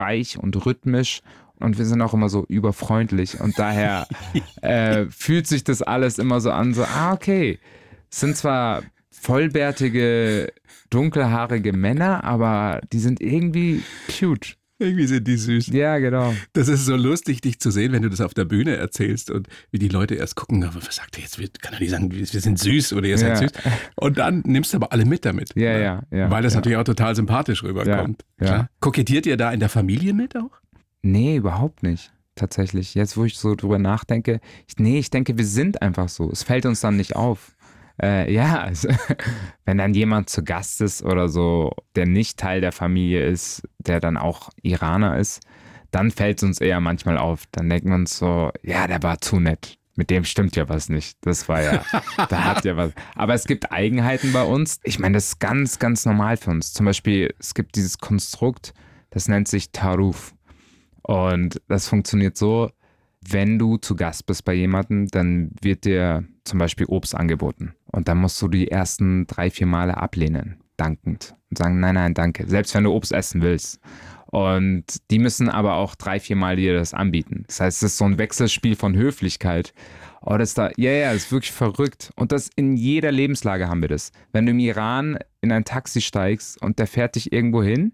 reich und rhythmisch und wir sind auch immer so überfreundlich und daher fühlt sich das alles immer so an, so, okay, es sind zwar vollbärtige, dunkelhaarige Männer, aber die sind irgendwie cute. Irgendwie sind die süß. Ja, genau. Das ist so lustig, dich zu sehen, wenn du das auf der Bühne erzählst und wie die Leute erst gucken, was sagt er jetzt? Kann er nicht sagen, wir sind süß oder ihr seid süß? Und dann nimmst du aber alle mit damit. Ja. Weil das natürlich auch total sympathisch rüberkommt. Ja. Kokettiert ihr da in der Familie mit auch? Nee, überhaupt nicht. Tatsächlich. Jetzt, wo ich so drüber nachdenke, ich denke, wir sind einfach so. Es fällt uns dann nicht auf. Also, wenn dann jemand zu Gast ist oder so, der nicht Teil der Familie ist, der dann auch Iraner ist, dann fällt es uns eher manchmal auf. Dann denken wir uns so, ja, der war zu nett. Mit dem stimmt ja was nicht. Das war ja, da hat ja was. Aber es gibt Eigenheiten bei uns. Ich meine, das ist ganz, ganz normal für uns. Zum Beispiel, es gibt dieses Konstrukt, das nennt sich Taruf. Und das funktioniert so, wenn du zu Gast bist bei jemandem, dann wird dir zum Beispiel Obst angeboten. Und dann musst du die ersten 3-4 Male ablehnen, dankend. Und sagen, nein, danke. Selbst wenn du Obst essen willst. Und die müssen aber auch 3-4 Mal dir das anbieten. Das heißt, es ist so ein Wechselspiel von Höflichkeit. Oh, das ist wirklich verrückt. Und das in jeder Lebenslage haben wir das. Wenn du im Iran in ein Taxi steigst und der fährt dich irgendwo hin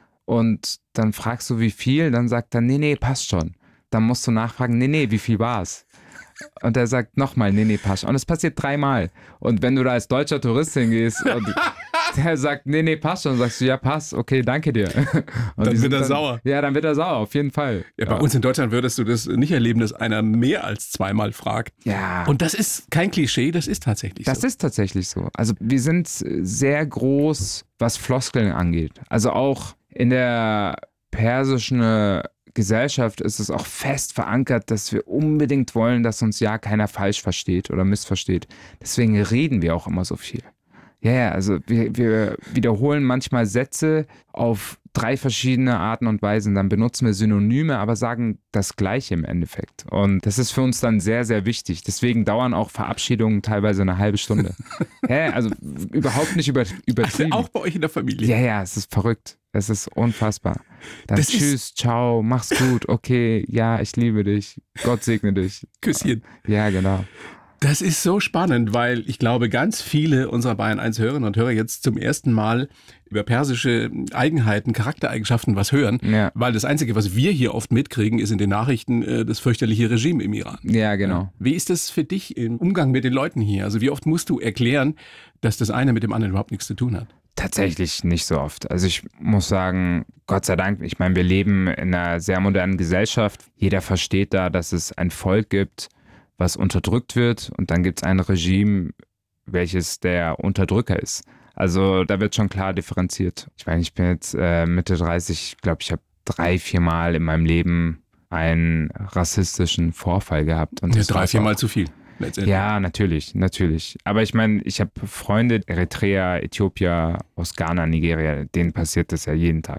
und dann fragst du, wie viel, dann sagt er, nee, passt schon. Dann musst du nachfragen, nee, wie viel war es? Und er sagt nochmal, nee, passt. Und es passiert 3 Mal. Und wenn du da als deutscher Tourist hingehst und der sagt, nee, passt schon, sagst du, ja, passt, okay, danke dir. Und dann wird er sauer. Ja, dann wird er sauer, auf jeden Fall. Ja, bei uns in Deutschland würdest du das nicht erleben, dass einer mehr als 2-mal fragt. Ja. Und das ist kein Klischee, das ist tatsächlich so. Das ist tatsächlich so. Also wir sind sehr groß, was Floskeln angeht. Also auch in der persischen Gesellschaft ist es auch fest verankert, dass wir unbedingt wollen, dass uns ja keiner falsch versteht oder missversteht. Deswegen reden wir auch immer so viel. Ja, also wir wiederholen manchmal Sätze auf 3 verschiedene Arten und Weisen. Dann benutzen wir Synonyme, aber sagen das Gleiche im Endeffekt. Und das ist für uns dann sehr, sehr wichtig. Deswegen dauern auch Verabschiedungen teilweise eine halbe Stunde. Also überhaupt nicht übertrieben. Also auch bei euch in der Familie? Ja, es ist verrückt. Es ist unfassbar. Dann Das tschüss, ciao, mach's gut, okay, ja, ich liebe dich, Gott segne dich. Küsschen. Ja, genau. Das ist so spannend, weil ich glaube, ganz viele unserer Bayern 1 Hörerinnen und Hörer jetzt zum ersten Mal über persische Eigenheiten, Charaktereigenschaften was hören, weil das Einzige, was wir hier oft mitkriegen, ist in den Nachrichten das fürchterliche Regime im Iran. Ja, genau. Wie ist das für dich im Umgang mit den Leuten hier? Also wie oft musst du erklären, dass das eine mit dem anderen überhaupt nichts zu tun hat? Tatsächlich nicht so oft. Also ich muss sagen, Gott sei Dank, ich meine, wir leben in einer sehr modernen Gesellschaft. Jeder versteht da, dass es ein Volk gibt, was unterdrückt wird und dann gibt es ein Regime, welches der Unterdrücker ist. Also da wird schon klar differenziert. Ich meine, ich bin jetzt Mitte 30, ich glaube, ich habe 3-4 Mal in meinem Leben einen rassistischen Vorfall gehabt. Und 3-4 Mal zu viel. Ja, natürlich. Aber ich meine, ich habe Freunde, Eritreer, Äthiopier, aus Ghana, Nigeria, denen passiert das ja jeden Tag.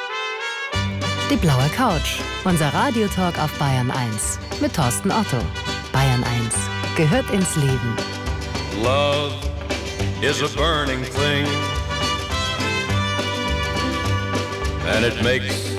Die blaue Couch, unser Radiotalk auf Bayern 1 mit Thorsten Otto. Bayern 1 gehört ins Leben. Love is a burning thing and it makes